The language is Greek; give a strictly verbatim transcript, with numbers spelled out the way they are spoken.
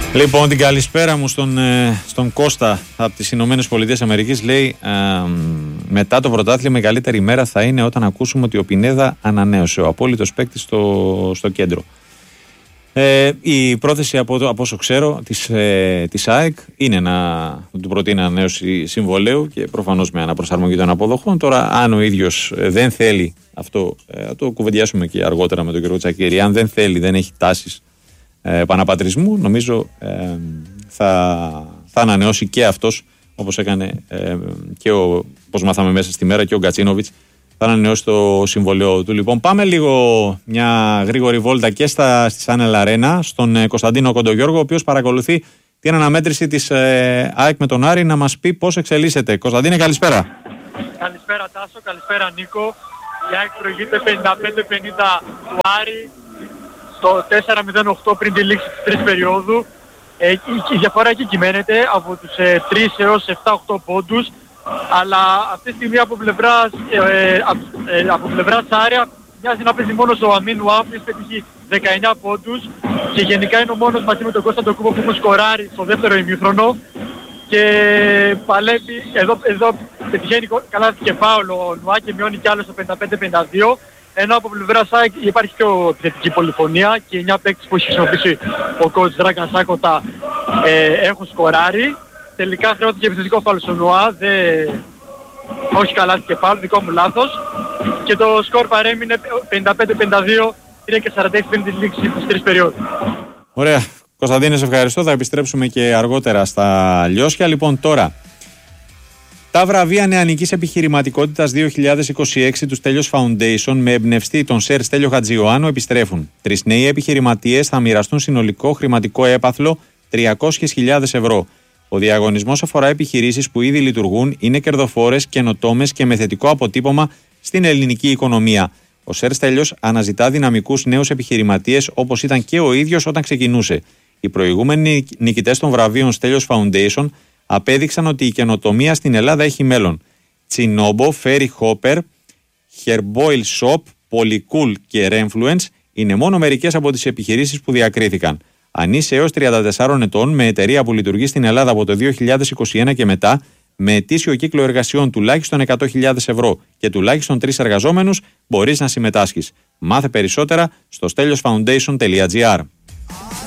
Λοιπόν, την καλησπέρα μου στον, στον Κώστα από τις Ηνωμένες Πολιτείες Αμερικής. Λέει, α, μετά το πρωτάθλημα η καλύτερη ημέρα θα είναι όταν ακούσουμε ότι ο Πινέδα ανανέωσε, ο απόλυτος παίκτης στο, στο κέντρο. Ε, η πρόθεση από, από όσο ξέρω της, ε, της ΑΕΚ είναι να του προτείνει ανανέωση συμβολαίου και προφανώς με αναπροσαρμογή των αποδοχών. Τώρα, αν ο ίδιος ε, δεν θέλει αυτό, ε, θα το κουβεντιάσουμε και αργότερα με τον κύριο Τσακίρη. Αν δεν θέλει, δεν έχει τάσεις ε, επαναπατρισμού, νομίζω ε, θα, θα ανανεώσει και αυτός, όπως έκανε ε, και ο, όπως μάθαμε μέσα στη μέρα, και ο Γκατσίνοβιτς θα ανανεώσει το συμβολαιό του. Λοιπόν, πάμε λίγο μια γρήγορη βόλτα και στα, στη Σάνελ Αρένα, στον ε, Κωνσταντίνο Κοντογιώργο, ο οποίος παρακολουθεί την αναμέτρηση της ε, ΑΕΚ με τον Άρη, να μας πει πώς εξελίσσεται. Κωνσταντίνε, καλησπέρα. Καλησπέρα Τάσο, καλησπέρα Νίκο. Η ΑΕΚ προηγείται πενήντα πέντε πενήντα του Άρη στο τέσσερα μηδέν οκτώ πριν τη λήξη της τρίτης περίοδου. Ε, η, η διαφορά εκεί κυμαίνεται από τους ε, τρεις έως επτά οκτώ πόντους. Αλλά αυτή τη στιγμή από πλευράς, ε, ε, ε, από πλευράς Άρια μοιάζει να παίζει μόνος ο Αμίν Ουάμ, που έχει πετύχει δεκαεννιά πόντους και γενικά είναι ο μόνος μαζί με τον Κώστα τον Κούμπο που έχουν σκοράρει στο δεύτερο ημίχρονο και παλεύει, εδώ, εδώ πετυχαίνει καλά και φάουλ ο Νουά και μειώνει κι άλλο στο πενήντα πέντε πενήντα δύο, ενώ από πλευράς ΑΕΚ υπάρχει και ο επιθετική πολυφωνία και οι εννιά παίκτες που έχει χρησιμοποιήσει ο coach Dragan Sakota ε, έχουν σκοράρει. Τελικά χρειάζεται και επιθετικό φάουλ στον Νουά, δε... όχι καλά και φάουλ, δικό μου λάθος. Και το σκορ παρέμεινε πενήντα πέντε πενήντα δύο, είναι και σαράντα έξι πριν τη λήξη της τρίτης περίοδου. Ωραία. Κωνσταντίνε, σε ευχαριστώ. Θα επιστρέψουμε και αργότερα στα Λιώσια. Λοιπόν, τώρα, τα βραβεία νεανικής επιχειρηματικότητας δύο χιλιάδες είκοσι έξι του Στέλιος Foundation με εμπνευστή τον Σερ Στέλιο Χατζιωάννου επιστρέφουν. Τρεις νέοι επιχειρηματίες θα μοιραστούν συνολικό χρηματικό έπαθλο τριακόσιες χιλιάδες ευρώ. Ο διαγωνισμός αφορά επιχειρήσεις που ήδη λειτουργούν, είναι κερδοφόρες, καινοτόμες και με θετικό αποτύπωμα στην ελληνική οικονομία. Ο Σερ Στέλιος αναζητά δυναμικούς νέους επιχειρηματίες, όπως ήταν και ο ίδιος όταν ξεκινούσε. Οι προηγούμενοι νικητές των βραβείων Στέλιος Foundation απέδειξαν ότι η καινοτομία στην Ελλάδα έχει μέλλον. Τσινόμπο, Φέρι Χόπερ, Herboil Shop, Polycool και Renfluence είναι μόνο μερικές από τις επιχειρήσεις που διακρίθηκαν. Αν είσαι έως τριάντα τεσσάρων ετών με εταιρεία που λειτουργεί στην Ελλάδα από το δύο χιλιάδες είκοσι ένα και μετά, με ετήσιο κύκλο εργασιών τουλάχιστον εκατό χιλιάδες ευρώ και τουλάχιστον τρεις εργαζόμενους, μπορείς να συμμετάσχεις. Μάθε περισσότερα στο στέλιος φαουντέισον τελεία τζι άρ.